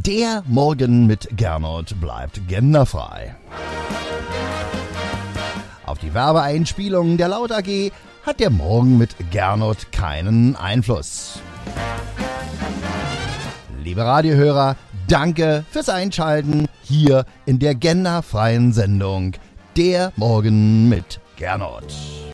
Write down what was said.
Der Morgen mit Gernot bleibt genderfrei. Auf die Werbeeinspielungen der Laut AG hat der Morgen mit Gernot keinen Einfluss. Liebe Radiohörer, danke fürs Einschalten hier in der genderfreien Sendung Der Morgen mit Gernot.